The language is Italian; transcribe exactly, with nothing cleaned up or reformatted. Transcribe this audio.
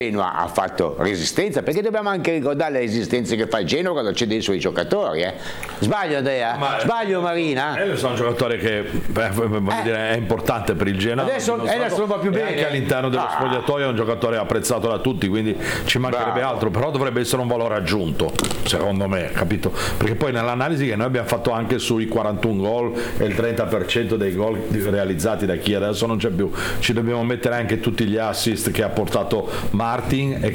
Genoa ha fatto resistenza, perché dobbiamo anche ricordare le resistenze che fa il Genoa quando c'è dei suoi giocatori, eh? Sbaglio Andrea? Ma, Sbaglio Marina? Eh, sono un giocatore che beh, voglio Eh. dire, è importante per il Genoa. Adesso, adesso non va più bene. Anche all'interno dello Ah. spogliatoio è un giocatore apprezzato da tutti, quindi ci mancherebbe Bravo. altro, però dovrebbe essere un valore aggiunto, secondo me, capito? Perché poi nell'analisi che noi abbiamo fatto anche sui quarantuno gol e il trenta per cento dei gol realizzati da chi adesso non c'è più, ci dobbiamo mettere anche tutti gli assist che ha portato Martin e